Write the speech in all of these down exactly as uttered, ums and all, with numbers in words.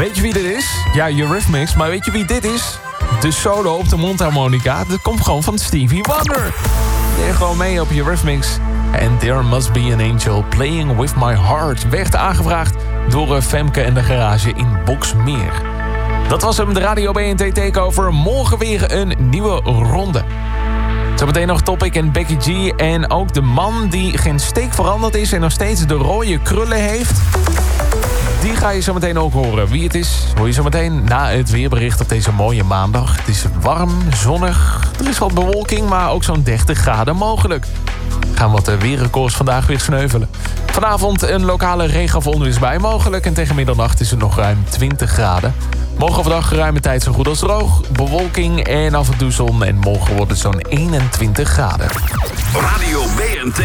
Weet je wie dit is? Ja, Eurythmics, maar weet je wie dit is? De solo op de mondharmonica, dat komt gewoon van Stevie Wonder. Neem gewoon mee op Eurythmics. And There Must Be an Angel Playing With My Heart werd aangevraagd door Femke en de Garage in Boxmeer. Dat was hem, de Radio B N T Takeover. Morgen weer een nieuwe ronde. Zometeen nog Topic en Becky G. En ook de man die geen steek veranderd is en nog steeds de rode krullen heeft. Die ga je zo meteen ook horen. Wie het is, hoor je zo meteen na het weerbericht op deze mooie maandag. Het is warm, zonnig. Er is wat bewolking, maar ook zo'n dertig graden mogelijk. Gaan wat weerrecords vandaag weer sneuvelen. Vanavond een lokale regen- of onweersbui mogelijk. En tegen middernacht is het nog ruim twintig graden. Morgen overdag geruime tijd zo goed als droog. Bewolking en af en toe zon. En morgen wordt het zo'n eenentwintig graden. Radio B N T.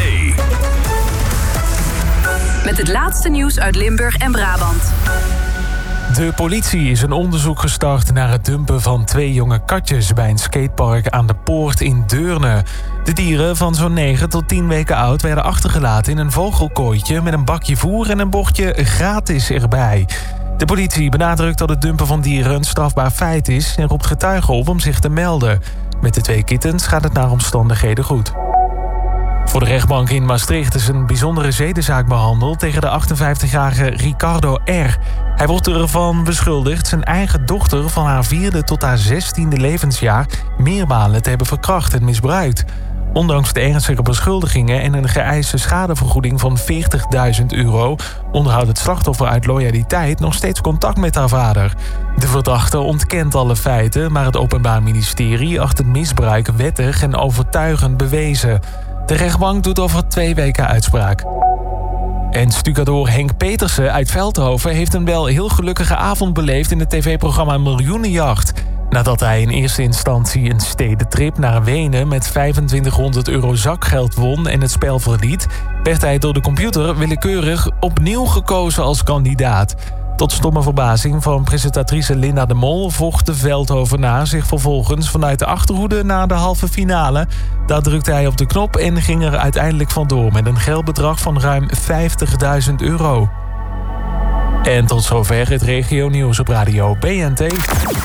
Met het laatste nieuws uit Limburg en Brabant. De politie is een onderzoek gestart naar het dumpen van twee jonge katjes bij een skatepark aan de Poort in Deurne. De dieren van zo'n negen tot tien weken oud werden achtergelaten in een vogelkooitje met een bakje voer en een bordje gratis erbij. De politie benadrukt dat het dumpen van dieren een strafbaar feit is en roept getuigen op om zich te melden. Met de twee kittens gaat het naar omstandigheden goed. Voor de rechtbank in Maastricht is een bijzondere zedenzaak behandeld tegen de achtenvijftigjarige Ricardo R. Hij wordt ervan beschuldigd zijn eigen dochter van haar vierde tot haar zestiende levensjaar meermalen te hebben verkracht en misbruikt. Ondanks de ernstige beschuldigingen en een geëiste schadevergoeding van veertigduizend euro... onderhoudt het slachtoffer uit loyaliteit nog steeds contact met haar vader. De verdachte ontkent alle feiten, maar het Openbaar Ministerie acht het misbruik wettig en overtuigend bewezen. De rechtbank doet over twee weken uitspraak. En stucadoor Henk Petersen uit Veldhoven heeft een wel heel gelukkige avond beleefd in het tv-programma Miljoenenjacht. Nadat hij in eerste instantie een stedentrip naar Wenen met vijfentwintighonderd euro zakgeld won en het spel verliet, werd hij door de computer willekeurig opnieuw gekozen als kandidaat. Tot stomme verbazing van presentatrice Linda de Mol vocht de Veldhovenaar zich vervolgens vanuit de achterhoede naar de halve finale. Daar drukte hij op de knop en ging er uiteindelijk vandoor met een geldbedrag van ruim vijftigduizend euro. En tot zover het regionieuws op Radio B N T.